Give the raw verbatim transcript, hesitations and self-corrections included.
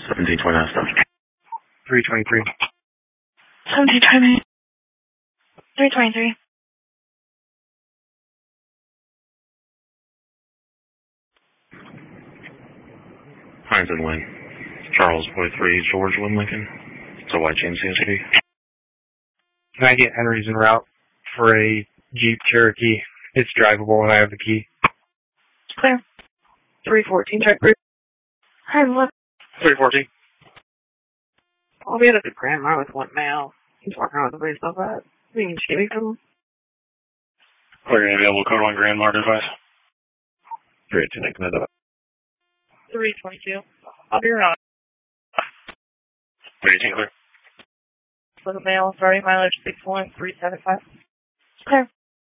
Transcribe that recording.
seventeen twenty-nine stuff. three twenty-three. seventeen twenty. three twenty-three. Huntington Lane. Charles forty-three, George Lynn Lincoln. It's a white G M C S U V. Can I get Henry's en route for a Jeep Cherokee? It's drivable and I have the key. It's clear. three fourteen, check group. Hi, look. three fourteen. I'll be at a grandma with one male. He's walking around with the baseball bat. You can give me some. Clear and available code one Grand Mark advice. three eighteen, I can head up. three twenty-two. I'll be around. three eighteen, clear. For the male, starting mileage six one three seven five. Clear.